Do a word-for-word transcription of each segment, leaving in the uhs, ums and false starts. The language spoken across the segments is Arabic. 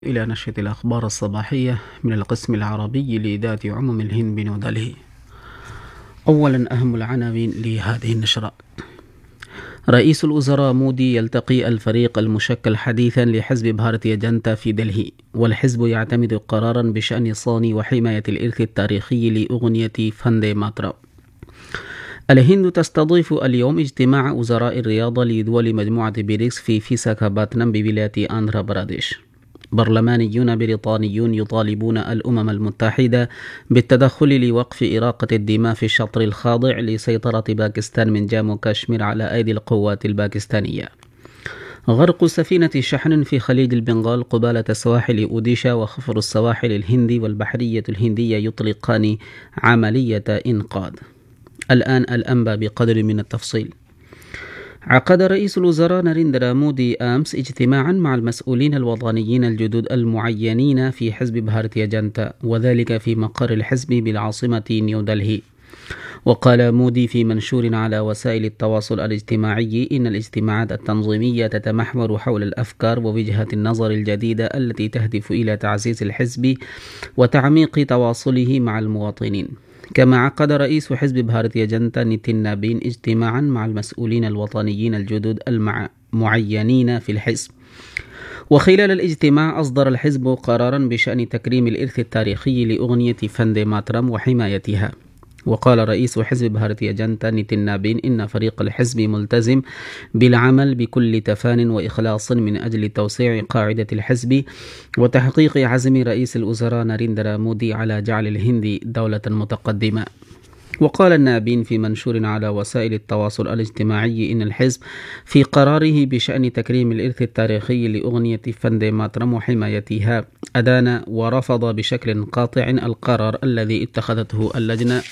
إلى نشرة الأخبار الصباحية من القسم العربي لإذاعة عموم الهند بنيودلهي. أولا أهم العناوين لهذه النشرة. رئيس الوزراء مودي يلتقي الفريق المشكل حديثا لحزب بهارتيا جنتا في دلهي، والحزب يعتمد قرارا بشأن صون وحماية الإرث التاريخي لأغنية فاندي ماترا. الهند تستضيف اليوم اجتماع وزراء الرياضة لدول مجموعة بريكس في فيساخاباتنام بولاية آندھرا براديش. برلمانيون بريطانيون يطالبون الأمم المتحدة بالتدخل لوقف إراقة الدماء في الشطر الخاضع لسيطرة باكستان من جامو كاشمير على أيدي القوات الباكستانية. غرق سفينة شحن في خليج البنغال قبالة سواحل أوديشا وخفر السواحل الهندي والبحرية الهندية يطلقان عملية إنقاذ. الآن الأنباء بقدر من التفصيل. عقد رئيس الوزراء ناريندرا مودي أمس اجتماعا مع المسؤولين الوطنيين الجدد المعينين في حزب بهارتيا جنتا، وذلك في مقر الحزب بالعاصمة نيودلهي. وقال مودي في منشور على وسائل التواصل الاجتماعي إن الاجتماعات التنظيمية تتمحور حول الأفكار ووجهات النظر الجديدة التي تهدف إلى تعزيز الحزب وتعميق تواصله مع المواطنين. كما عقد رئيس حزب بهارتيا جنتا نيتين نابين اجتماعا مع المسؤولين الوطنيين الجدد المعينين في الحزب. وخلال الاجتماع أصدر الحزب قرارا بشأن تكريم الإرث التاريخي لأغنية فاندي ماترام وحمايتها. وقال رئيس حزب بهارتيا جنتا نيتين نابين إن فريق الحزب ملتزم بالعمل بكل تفان وإخلاص من أجل توسيع قاعدة الحزب وتحقيق عزم رئيس الوزراء ناريندرا مودي على جعل الهند دولة متقدمة. وقال النابين في منشور على وسائل التواصل الاجتماعي إن الحزب في قراره بشأن تكريم الإرث التاريخي لأغنية فاندي ماترام وحمايتها أدان ورفض بشكل قاطع القرار الذي اتخذته اللجنة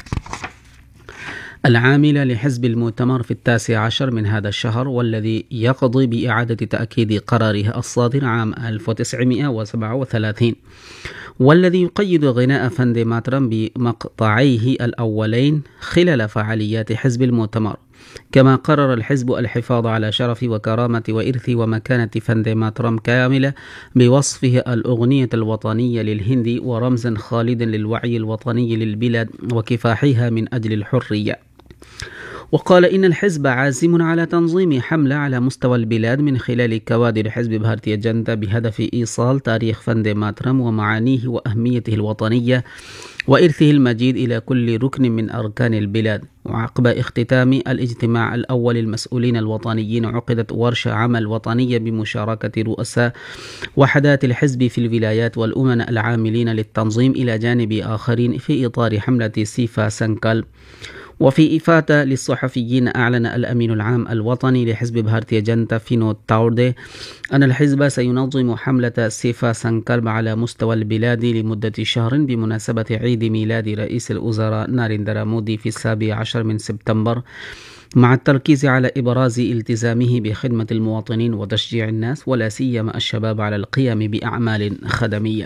العاملة لحزب المؤتمر في التاسع عشر من هذا الشهر، والذي يقضي بإعادة تأكيد قرارها الصادر عام ألف وتسعمائة وسبعة وثلاثين، والذي يقيد غناء فاندي ماترام بمقطعيه الأولين خلال فعاليات حزب المؤتمر. كما قرر الحزب الحفاظ على شرف وكرامة وإرث ومكانة فاندي ماترام كاملة بوصفه الأغنية الوطنية للهند ورمزا خالدا للوعي الوطني للبلاد وكفاحها من أجل الحرية. وقال إن الحزب عازم على تنظيم حملة على مستوى البلاد من خلال كوادر حزب بهارتيا جنتا بهدف إيصال تاريخ فاندي ماترام ومعانيه وأهميته الوطنية وإرثه المجيد إلى كل ركن من أركان البلاد. وعقب اختتام الاجتماع الأول المسؤولين الوطنيين عقدت ورشة عمل وطنية بمشاركة رؤساء وحدات الحزب في الولايات والأمناء العاملين للتنظيم إلى جانب آخرين في إطار حملة سيفا سانكال. وفي إفادة للصحفيين أعلن الأمين العام الوطني لحزب بهارتيا جنتا فينود تاوردي أن الحزب سينظم حملة سيفا سانكالب على مستوى البلاد لمدة شهر بمناسبة عيد ميلاد رئيس الوزراء ناريندرا مودي في السابع عشر من سبتمبر، مع التركيز على إبراز التزامه بخدمة المواطنين وتشجيع الناس ولا سيما الشباب على القيام بأعمال خدمية.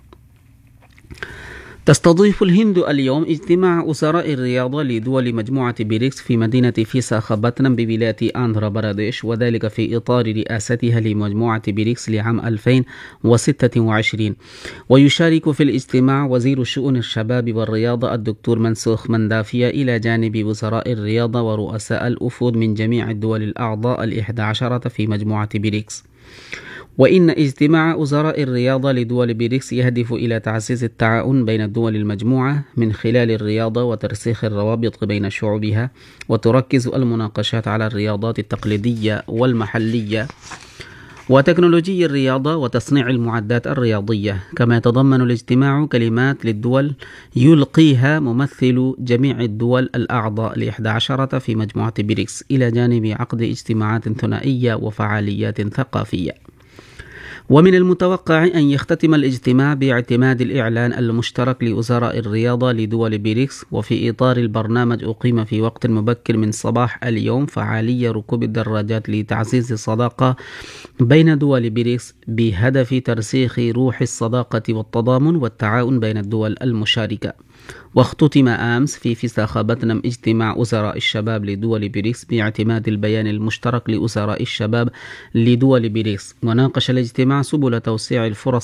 تستضيف الهند اليوم اجتماع وزراء الرياضة لدول مجموعة بريكس في مدينة فيساخاباتنام بولاية آندھرا براديش، وذلك في إطار رئاستها لمجموعة بريكس لعام ألفين وستة وعشرين. ويشارك في الاجتماع وزير شؤون الشباب والرياضة الدكتور منسوخ مندافية إلى جانب وزراء الرياضة ورؤساء الأفود من جميع الدول الأعضاء الإحدى عشرة في مجموعة بريكس. وإن اجتماع وزراء الرياضة لدول بريكس يهدف إلى تعزيز التعاون بين الدول المجموعة من خلال الرياضة وترسيخ الروابط بين شعوبها، وتركز المناقشات على الرياضات التقليدية والمحلية وتكنولوجيا الرياضة وتصنيع المعدات الرياضية. كما يتضمن الاجتماع كلمات للدول يلقيها ممثل جميع الدول الأعضاء الإحدى عشرة في مجموعة بريكس، إلى جانب عقد اجتماعات ثنائية وفعاليات ثقافية. ومن المتوقع أن يختتم الاجتماع باعتماد الإعلان المشترك لوزراء الرياضة لدول بريكس. وفي إطار البرنامج أقيم في وقت مبكر من صباح اليوم فعالية ركوب الدراجات لتعزيز الصداقة بين دول بريكس بهدف ترسيخ روح الصداقة والتضامن والتعاون بين الدول المشاركة. واختتم أمس في فساخابتنم اجتماع وزراء الشباب لدول بريكس باعتماد البيان المشترك لوزراء الشباب لدول بريكس. وناقش الاجتماع سبل توسيع الفرص